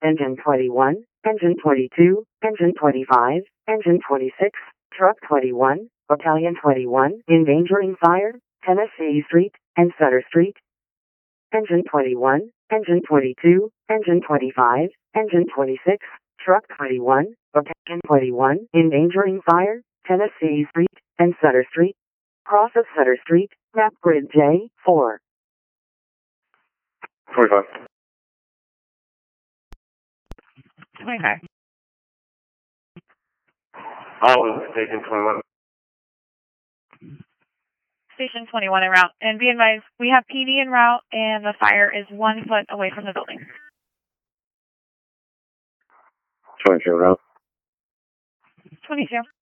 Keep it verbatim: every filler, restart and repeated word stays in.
Engine twenty-one, Engine twenty-two, Engine twenty-five, Engine twenty-six, Truck twenty-one, Battalion twenty-one, Endangering Fire, Tennessee Street, and Sutter Street. Engine twenty-one, Engine twenty-two, Engine twenty-five, Engine twenty-six, Truck twenty-one, Battalion twenty-one, Endangering Fire, Tennessee Street, and Sutter Street. Cross of Sutter Street, map grid J four. twenty-five. Okay. Oh, Station twenty-one. Station twenty-one en route. And be advised, we have P D en route, and the fire is one foot away from the building. twenty-two route. twenty-two.